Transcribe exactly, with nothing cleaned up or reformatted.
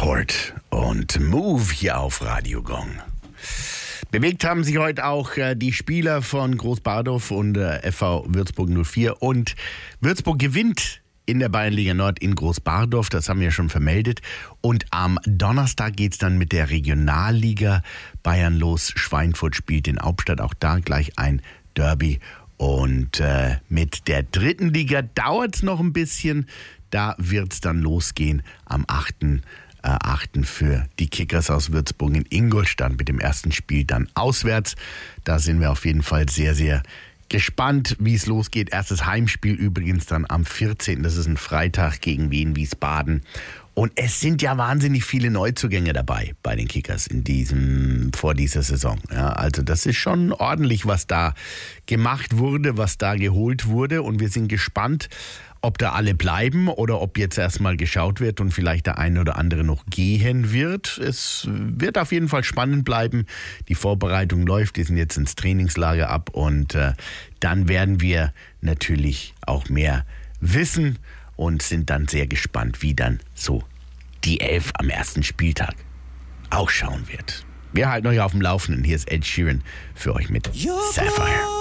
Laporte und Move hier auf Radio Gong. Bewegt haben sich heute auch äh, die Spieler von Großbardorf und äh, F V Würzburg null vier. Und Würzburg gewinnt in der Bayernliga Nord in Großbardorf, das haben wir schon vermeldet. Und am Donnerstag geht es dann mit der Regionalliga Bayern los. Schweinfurt spielt in Hauptstadt, auch da gleich ein Derby. Und äh, mit der dritten Liga dauert es noch ein bisschen. Da wird es dann losgehen am achten für die Kickers aus Würzburg in Ingolstadt mit dem ersten Spiel dann auswärts. Da sind wir auf jeden Fall sehr, sehr gespannt, wie es losgeht. Erstes Heimspiel übrigens dann am vierzehnten Das ist ein Freitag gegen Wien Wiesbaden. Und es sind ja wahnsinnig viele Neuzugänge dabei bei den Kickers in diesem, vor dieser Saison. Ja, also das ist schon ordentlich, was da gemacht wurde, was da geholt wurde. Und wir sind gespannt, ob da alle bleiben oder ob jetzt erstmal geschaut wird und vielleicht der eine oder andere noch gehen wird. Es wird auf jeden Fall spannend bleiben. Die Vorbereitung läuft, die sind jetzt ins Trainingslager ab und äh, dann werden wir natürlich auch mehr wissen und sind dann sehr gespannt, wie dann so die Elf am ersten Spieltag ausschauen wird. Wir halten euch auf dem Laufenden. Hier ist Ed Sheeran für euch mit Sapphire.